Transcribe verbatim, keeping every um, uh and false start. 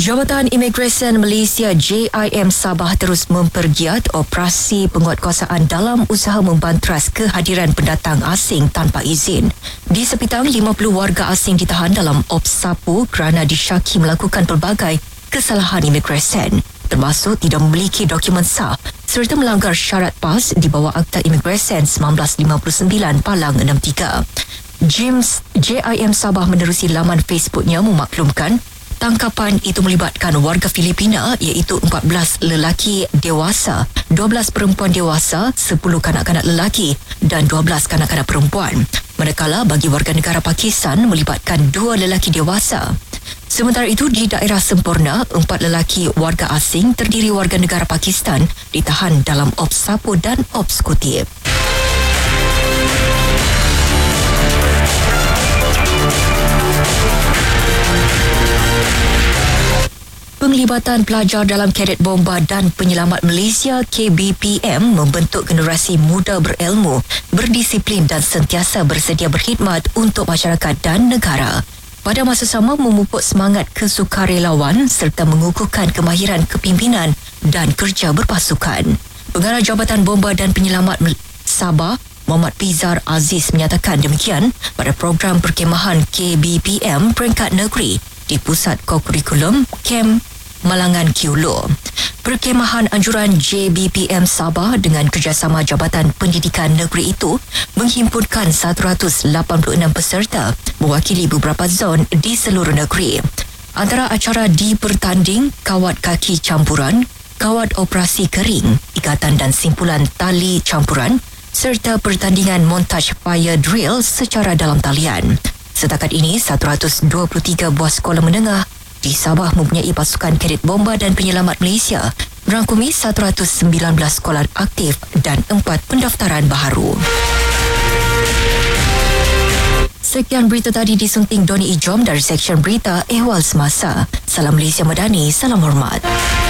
Jabatan Imigresen Malaysia J I M Sabah terus mempergiat operasi penguatkuasaan dalam usaha membantras kehadiran pendatang asing tanpa izin. Di Sepitang, lima puluh warga asing ditahan dalam Ops Sapu kerana disyaki melakukan pelbagai kesalahan imigresen, termasuk tidak memiliki dokumen sah serta melanggar syarat PAS di bawah Akta Imigresen seribu sembilan ratus lima puluh sembilan Palang enam tiga. James J I M Sabah menerusi laman Facebooknya memaklumkan tangkapan itu melibatkan warga Filipina iaitu empat belas lelaki dewasa, dua belas perempuan dewasa, sepuluh kanak-kanak lelaki dan dua belas kanak-kanak perempuan. Manakala bagi warga negara Pakistan melibatkan dua lelaki dewasa. Sementara itu di daerah Sempurna, empat lelaki warga asing terdiri warga negara Pakistan ditahan dalam Ops Sapu dan Ops Kutip. Penglibatan pelajar dalam Kadet Bomba dan Penyelamat Malaysia K B P M membentuk generasi muda berilmu, berdisiplin dan sentiasa bersedia berkhidmat untuk masyarakat dan negara. Pada masa sama memupuk semangat kesukarelawan serta mengukuhkan kemahiran kepimpinan dan kerja berpasukan. Pengarah Jabatan Bomba dan Penyelamat Sabah, Muhammad Pizar Aziz menyatakan demikian pada program perkemahan K B P M peringkat negeri di Pusat Kokurikulum Kem Malangan Kiulo. Perkemahan anjuran J B P M Sabah dengan kerjasama Jabatan Pendidikan Negeri itu menghimpunkan seratus ratus lapan puluh enam peserta mewakili beberapa zon di seluruh negeri. Antara acara di bertanding kawat kaki campuran, kawat operasi kering, ikatan dan simpulan tali campuran serta pertandingan montaj fire drill secara dalam talian. Setakat ini, seratus ratus dua puluh tiga buah sekolah menengah di Sabah mempunyai pasukan Kadet Bomba dan Penyelamat Malaysia, merangkumi seratus ratus sembilan belas sekolah aktif dan empat pendaftaran baharu. Sekian berita tadi disunting Doni Ijom dari Seksyen Berita Ehwal Semasa. Salam Malaysia Madani, salam hormat.